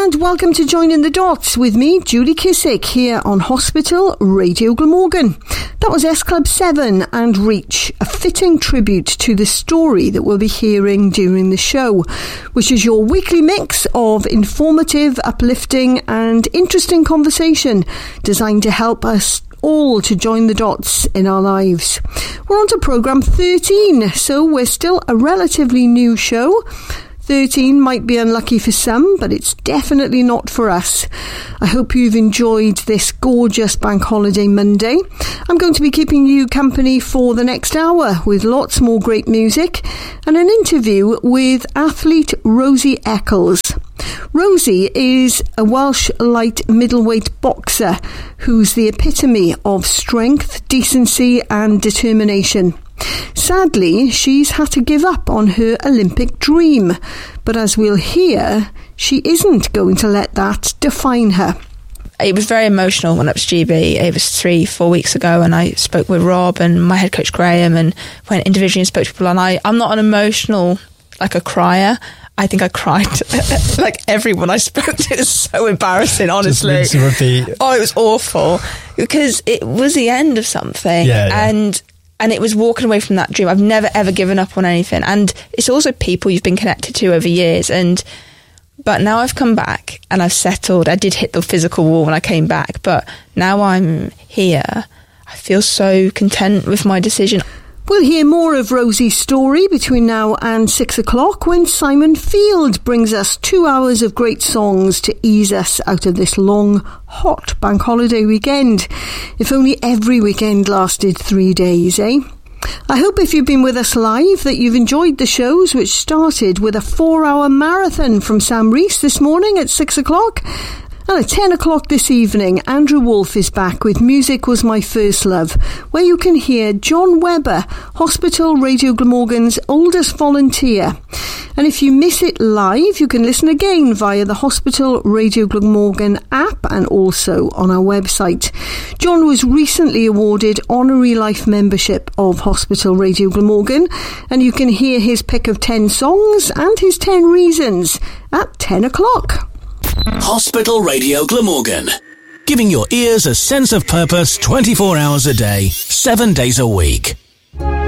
and welcome to Joining the Dots with me, Julie Kissick, here on Hospital Radio Glamorgan. That was S Club 7 and Reach, a fitting tribute to the story that we'll be hearing during the show, which is your weekly mix of informative, uplifting and interesting conversation designed to help us all to join the dots in our lives. We're on to programme 13, so we're still a relatively new show. 13 might be unlucky for some, but it's definitely not for us. I hope you've enjoyed this gorgeous Bank Holiday Monday. I'm going to be keeping you company for the next hour with lots more great music and an interview with athlete Rosie Eccles. Rosie is a Welsh light middleweight boxer who's the epitome of strength, decency and determination. Sadly, she's had to give up on her Olympic dream, but as we'll hear, she isn't going to let that define her. It was very emotional when I was GB. It was 3-4 weeks ago, and I spoke with Rob and my head coach Graham and went individually and spoke to people, and I'm not an emotional, like a crier. I think I cried like everyone I spoke to. It was so embarrassing, honestly. Just rinse and repeat. Oh, it was awful because it was the end of something. And it was walking away from that dream. I've never, ever given up on anything. And it's also people you've been connected to over years. But now I've come back and I've settled. I did hit the physical wall when I came back. But now I'm here. I feel so content with my decision. We'll hear more of Rosie's story between now and 6 o'clock when Simon Field brings us 2 hours of great songs to ease us out of this long, hot bank holiday weekend. If only every weekend lasted 3 days, eh? I hope if you've been with us live that you've enjoyed the shows, which started with a 4-hour marathon from Sam Rees this morning at 6 o'clock. And at 10 o'clock this evening, Andrew Wolfe is back with Music Was My First Love, where you can hear John Webber, Hospital Radio Glamorgan's oldest volunteer. And if you miss it live, you can listen again via the Hospital Radio Glamorgan app and also on our website. John was recently awarded honorary life membership of Hospital Radio Glamorgan, and you can hear his pick of 10 songs and his 10 reasons at 10 o'clock. Hospital Radio Glamorgan, giving your ears a sense of purpose 24 hours a day, 7 days a week.